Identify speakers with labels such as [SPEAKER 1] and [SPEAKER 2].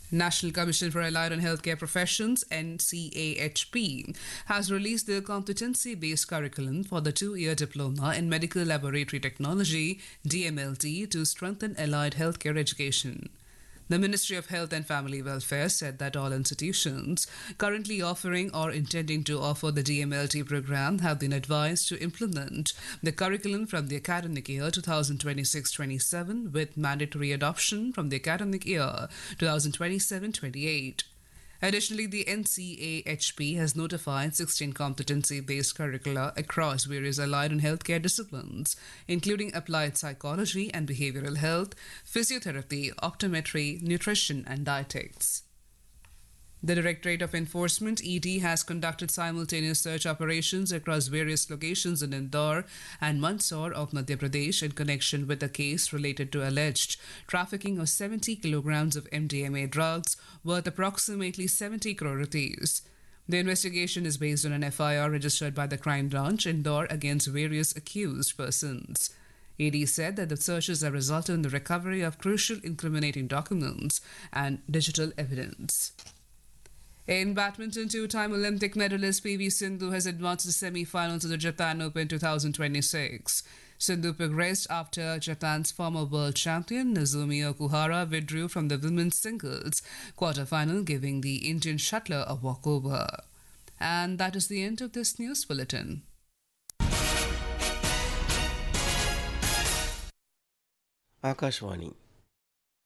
[SPEAKER 1] National Commission for Allied and Healthcare Professions (NCAHP) has released the competency-based curriculum for the two-year diploma in medical laboratory technology (DMLT) to strengthen allied healthcare education. The Ministry of Health and Family Welfare said that all institutions currently offering or intending to offer the DMLT program have been advised to implement the curriculum from the academic year 2026-27 with mandatory adoption from the academic year 2027-28. Additionally, the NCAHP has notified 16 competency-based curricula across various allied and healthcare disciplines, including applied psychology and behavioral health, physiotherapy, optometry, nutrition, and dietetics. The Directorate of Enforcement (ED) has conducted simultaneous search operations across various locations in Indore and Mandsaur of Madhya Pradesh in connection with a case related to alleged trafficking of 70 kilograms of MDMA drugs worth approximately 70 crore rupees. The investigation is based on an FIR registered by the Crime Branch Indore against various accused persons. ED said that the searches have resulted in the recovery of crucial incriminating documents and digital evidence. In badminton, two-time Olympic medalist PV Sindhu has advanced to the semi-finals of the Japan Open 2026. Sindhu progressed after Japan's former world champion Nozomi Okuhara withdrew from the women's singles quarter-final, giving the Indian shuttler a walkover. And that is the end of this news bulletin.
[SPEAKER 2] Akashvani